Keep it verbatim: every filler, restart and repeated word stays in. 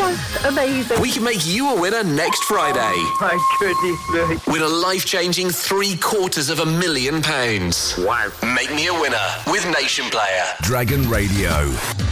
just amazing. We can make you a winner next Friday. My goodness me. Win a life-changing three quarters of a million pounds. Wow. Make me a winner with Nation Player. Dragon Radio.